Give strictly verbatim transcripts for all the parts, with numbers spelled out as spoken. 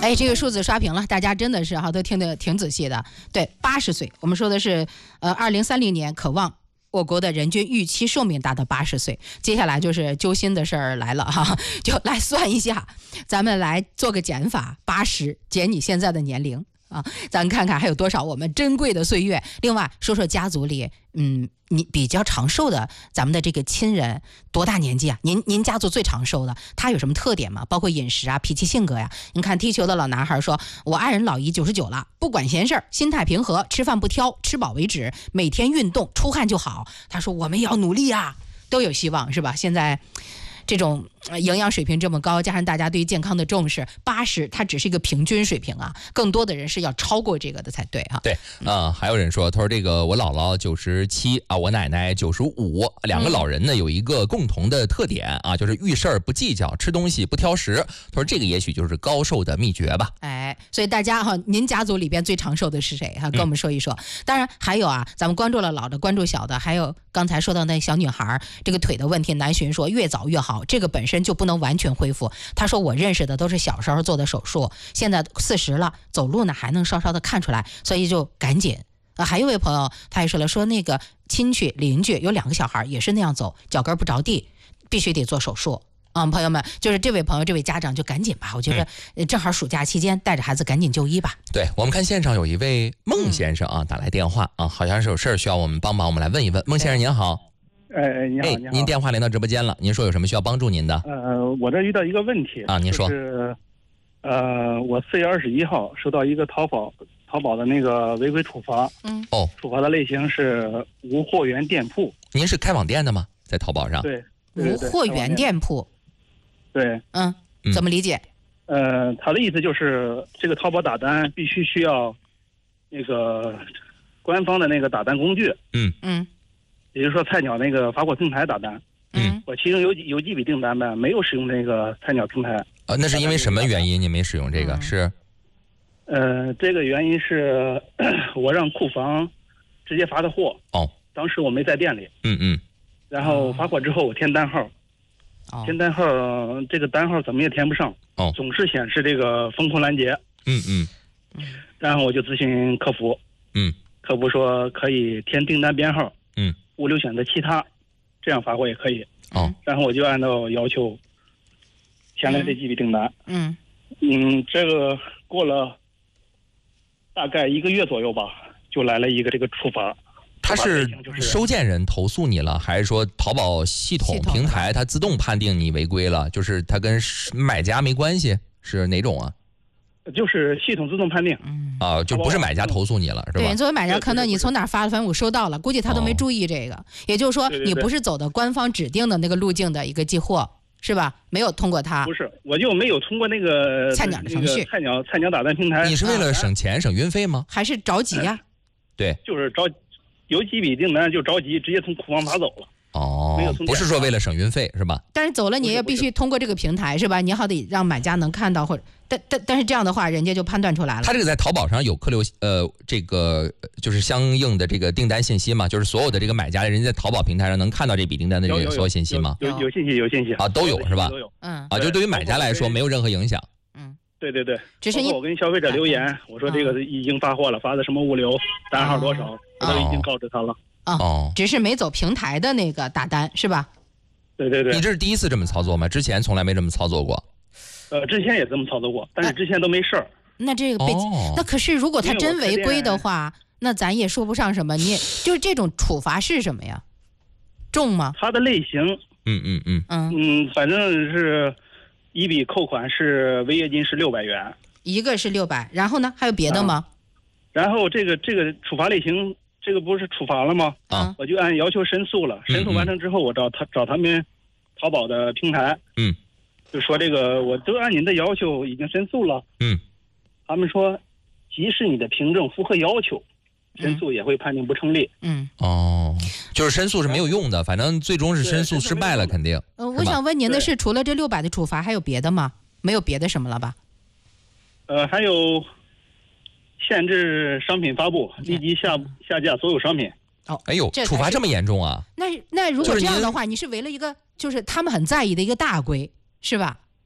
哎，这个数字刷屏了，大家真的是哈都听得挺仔细的。对，八十岁，我们说的是呃，二零三零年渴望我国的人均预期寿命达到八十岁。接下来就是揪心的事儿来了哈，就来算一下，咱们来做个减法，八十减你现在的年龄啊，咱看看还有多少我们珍贵的岁月。另外说说家族里，嗯，你比较长寿的咱们的这个亲人多大年纪啊？您您家族最长寿的，他有什么特点吗？包括饮食啊、脾气、性格呀。你看踢球的老男孩说，我爱人老姨九十九了，不管闲事儿，心态平和，吃饭不挑，吃饱为止，每天运动，出汗就好。他说我们也要努力啊，都有希望是吧？现在这种营养水平这么高，加上大家对于健康的重视，八十它只是一个平均水平啊，更多的人是要超过这个的才对啊。 对，啊、呃，还有人说，他说这个我姥姥九十七啊，我奶奶九十五，两个老人呢、嗯、有一个共同的特点啊，就是遇事儿不计较，吃东西不挑食。他说这个也许就是高寿的秘诀吧。 哎，所以大家哈，您家族里边最长寿的是谁哈？跟我们说一说。嗯、当然还有啊，咱们关注了老的，关注小的，还有刚才说到那小女孩这个腿的问题，南浔说越早越好。这个本身就不能完全恢复。他说我认识的都是小时候做的手术，现在四十了，走路呢还能稍稍的看出来，所以就赶紧。啊，还有一位朋友他也说了，说那个亲戚邻居有两个小孩也是那样走，脚跟不着地，必须得做手术。嗯，朋友们，就是这位朋友这位家长就赶紧吧，我觉得正好暑假期间带着孩子赶紧就医吧。 对，我们看现场有一位孟先生啊、嗯、打来电话啊，好像是有事儿需要我们帮忙，我们来问一问。孟先生您好。 哎，你好，你好， 您电话连到直播间了，您说有什么需要帮助您的？ 呃，我这遇到一个问题啊，您说。 就是，呃，我四月二十一号收到一个淘宝淘宝的那个违规处罚， 嗯， 哦，处罚的类型是无货源店铺。 您是开网店的吗？在淘宝上？ 对， 无货源店铺。 对， 嗯，怎么理解？ 呃，他的意思就是这个淘宝打单必须需要那个官方的那个打单工具。 嗯嗯。 也就是说，菜鸟那个发货平台打单， 嗯， 我其中有有几笔订单呗，没有使用那个菜鸟平台。 啊，那是因为什么原因你没使用这个？ 嗯、 是， 呃，这个原因是我让库房直接发的货。 哦， 当时我没在店里。 嗯嗯。 然后发货之后我填单号， 哦、 填单号这个单号怎么也填不上， 哦， 总是显示这个风控拦截。 嗯嗯。 然后我就咨询客服， 嗯， 客服说可以填订单编号。 嗯。 物流选择其他，这样发货也可以。 哦， 然后我就按照要求填了这几笔订单。 嗯嗯，这个过了大概一个月左右吧，就来了一个这个处罚。 他是收件人投诉你了，还是说淘宝系统平台它自动判定你违规了？就是它跟买家没关系，是哪种啊？ 就是系统自动判定。 嗯啊，就不是买家投诉你了，是吧？ 对，作为买家，可能你从哪儿发的，反正我收到了，估计他都没注意这个。哦、也就是说，你不是走的官方指定的那个路径的一个寄货，是吧？没有通过它。 不是，我就没有通过那个菜鸟的程序， 那个、菜鸟菜鸟打单平台。 你是为了省钱、啊、省运费吗？ 还是着急呀、啊？ 对， 就是着，有几笔订单就着急，直接从库房拿走了。 哦，不是说为了省运费是吧？ 但是走了你也必须通过这个平台是吧？你好得让买家能看到，或者但但但是这样的话，人家就判断出来了。 他这个在淘宝上有客流呃这个就是相应的这个订单信息嘛？就是所有的这个买家人家在淘宝平台上能看到这笔订单的这个所有信息吗？ 有 有, 有, 有信息有信息啊，都有是吧？ 都有。 嗯啊，就对于买家来说没有任何影响。 嗯， 对对对， 只是我跟消费者留言，我说这个已经发货了，发的什么物流，单号多少，我都已经告知他了。 哦，只是没走平台的那个打单是吧？ 对对对。 你这是第一次这么操作吗？之前从来没这么操作过？ 呃，之前也这么操作过，但是之前都没事儿。 那这个被、哦、那可是如果他真违规的话，那咱也说不上什么。你也就是这种处罚是什么呀？重吗？ 它的类型， 嗯嗯嗯嗯嗯，反正是一笔扣款是违约金是六百元， 一个是六百，然后呢还有别的吗？ 嗯、然后这个这个处罚类型。这个不是处罚了吗？ 啊， 我就按要求申诉了。申诉完成之后，我找他找他们淘宝的平台， 嗯， 就说这个我都按您的要求已经申诉了， 嗯， 他们说即使你的凭证符合要求，申诉也会判定不成立。 嗯， 哦，就是申诉是没有用的，反正最终是申诉失败了，肯定。 呃，我想问您的是，除了这六百的处罚，还有别的吗？没有别的什么了吧？ 呃，还有。限制商品发布，立即下下架所有商品。 哦， 哎呦，处罚这么严重啊？ 那那如果这样的话，你是违了一个就是他们很在意的一个大规，是吧？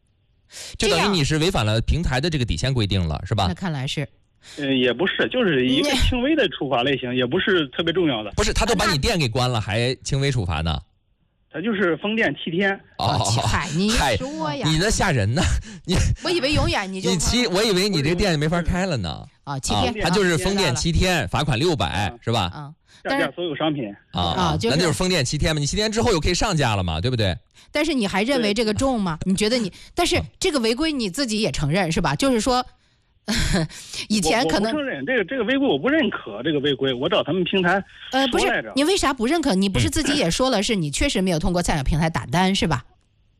就等于你是违反了平台的这个底线规定了，是吧？ 那看来是。 嗯、呃，也不是，就是一个轻微的处罚类型，也不是特别重要的。 不是，他都把你店给关了，还轻微处罚呢？ 他就是封店七天。 哦，嗨，你说呀， 你那吓人呢！你我以为永远你就你七，我以为你这个店就没法开了呢。 啊，七天， 他就是封店七天，罚款六百，是吧？ 啊， 下架所有商品啊啊，那就是封店七天嘛。你七天之后又可以上架了嘛，对不对？ 但是你还认为这个重吗？你觉得你？但是这个违规你自己也承认是吧？就是说。以前可能我不承认这个这个违规，我不认可这个违规，我找他们平台呃不是，你为啥不认可？你不是自己也说了，是你确实没有通过菜鸟平台打单是吧？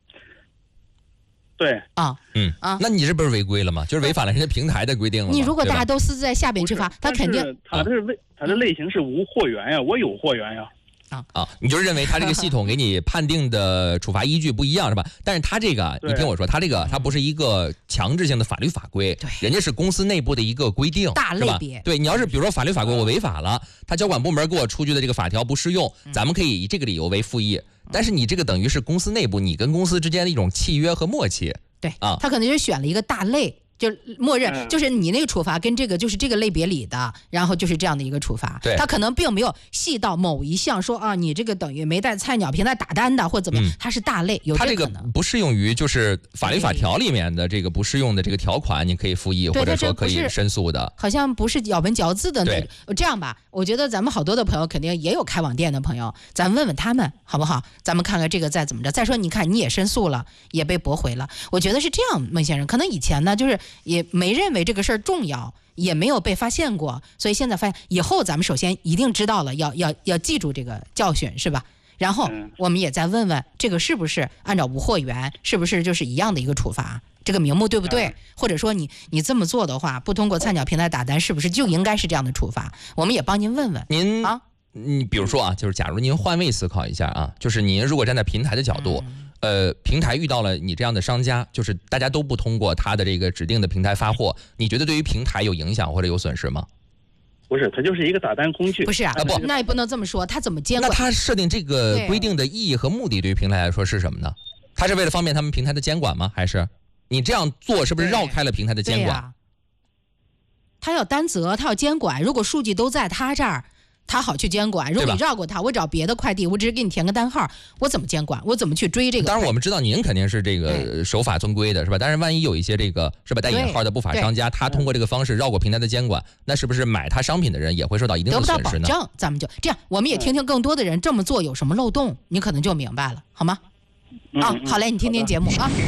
对啊， 嗯啊，那你这不是违规了吗？就是违反了人家平台的规定了。 你如果大家都私在下边去发，他肯定他的类他的类型是无货源呀，我有货源呀。 啊啊！你就是认为他这个系统给你判定的处罚依据不一样是吧？但是他这个，你听我说，他这个他不是一个强制性的法律法规， 对， 人家是公司内部的一个规定， 大类别。 对，你要是比如说法律法规我违法了，他交管部门给我出具的这个法条不适用，咱们可以以这个理由为复议。但是你这个等于是公司内部你跟公司之间的一种契约和默契。 对啊， 他可能就选了一个大类。就默认就是你那个处罚跟这个就是这个类别里的，然后就是这样的一个处罚。 对， 他可能并没有细到某一项说啊，你这个等于没在菜鸟平台打单的或怎么样，它是大类，有这个可能。它这个不适用于就是法律法条里面的这个不适用的这个条款，你可以复议或者说可以申诉的。 好像不是咬文嚼字的那个。这样吧，我觉得咱们好多的朋友肯定也有开网店的朋友，咱问问他们好不好？咱们看看这个再怎么着。再说你看你也申诉了，也被驳回了。我觉得是这样，孟先生，可能以前呢就是也没认为这个事儿重要，也没有被发现过，所以现在发现以后咱们首先一定知道了，要要要记住这个教训，是吧？然后我们也再问问这个是不是按照无货源，是不是就是一样的一个处罚，这个名目对不对？或者说你你这么做的话，不通过菜鸟平台打单，是不是就应该是这样的处罚？我们也帮您问问您啊。 你比如说啊，就是假如您换位思考一下啊，就是您如果站在平台的角度。嗯呃，平台遇到了你这样的商家，就是大家都不通过他的这个指定的平台发货，你觉得对于平台有影响或者有损失吗？ 不是，它就是一个打单工具。 不是啊，不，那也不能这么说，他怎么监管？ 那他设定这个规定的意义和目的，对于平台来说是什么呢？他是为了方便他们平台的监管吗？还是你这样做是不是绕开了平台的监管？ 他要担责，他要监管。如果数据都在他这儿。他好去监管，如果你绕过他，我找别的快递，我只是给你填个单号，我怎么监管？我怎么去追这个？ 当然，我们知道您肯定是这个守法遵规的，是吧？但是万一有一些这个是吧带引号的不法商家，他通过这个方式绕过平台的监管，那是不是买他商品的人也会受到一定的损失呢？ 得不到保障，咱们就这样，我们也听听更多的人这么做有什么漏洞，你可能就明白了，好吗？ 嗯、 啊，好嘞，你听听节目啊。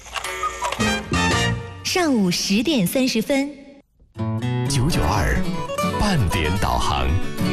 上午十点三十分， 九九二半点导航。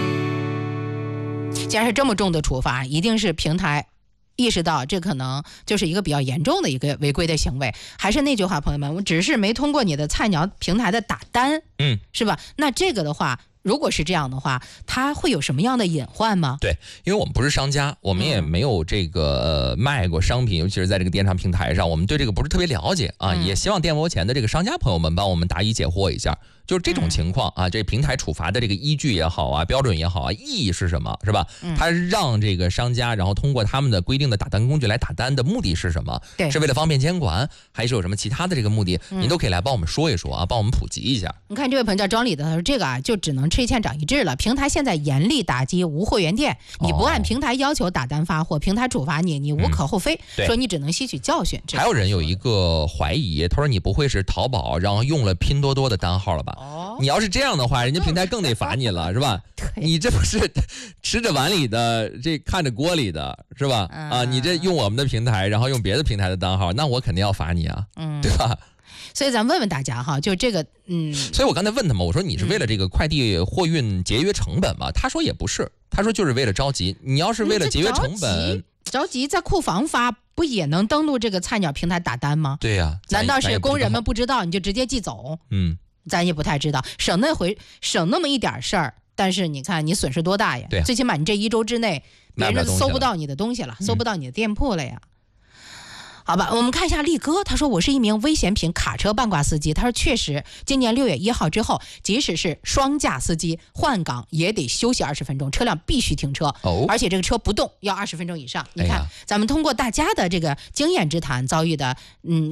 既然是这么重的处罚，一定是平台意识到这可能就是一个比较严重的一个违规的行为。还是那句话，朋友们，我只是没通过你的菜鸟平台的打单， 嗯， 是吧？那这个的话，如果是这样的话，它会有什么样的隐患吗？ 对，因为我们不是商家，我们也没有这个、呃、卖过商品，尤其是在这个电商平台上，我们对这个不是特别了解啊。嗯、也希望电摩前的这个商家朋友们帮我们答疑解惑一下。就是这种情况啊，这平台处罚的这个依据也好啊，标准也好啊，意义是什么，是吧？它让这个商家，然后通过他们的规定的打单工具来打单的目的是什么？ 对， 是为了方便监管，还是有什么其他的这个目的？您都可以来帮我们说一说啊，帮我们普及一下。 你看这位朋友叫庄里的，他说这个啊，就只能吃一堑长一智了。平台现在严厉打击无货源店，你不按平台要求打单发货，平台处罚你，你无可厚非。 嗯、 说你只能吸取教训。 还有人有一个怀疑，他说你不会是淘宝然后用了拼多多的单号了吧？ 哦， 你要是这样的话，人家平台更得罚你了，是吧？你这不是吃着碗里的，这看着锅里的，是吧？嗯、啊，你这用我们的平台，然后用别的平台的单号，那我肯定要罚你啊，嗯，对吧？ 所以咱问问大家哈，就这个，嗯， 所以我刚才问他们，我说你是为了这个快递货运节约成本吗？他说也不是，他说就是为了着急。你要是为了节约成本， 着急在库房发，不也能登录这个菜鸟平台打单吗？ 对呀、啊， 难道是工人们不知道，你就直接寄走？ 嗯。 咱也不太知道，省那回省那么一点事儿，但是你看你损失多大呀？ 对， 最起码你这一周之内，别人搜不到你的东西了，搜不到你的店铺了呀。嗯、好吧，我们看一下力哥，他说我是一名危险品卡车半挂司机，他说确实，今年六月一号之后，即使是双架司机换岗也得休息二十分钟，车辆必须停车， 哦， 而且这个车不动要二十分钟以上。你看， 哎、 咱们通过大家的这个经验之谈遭遇的，嗯。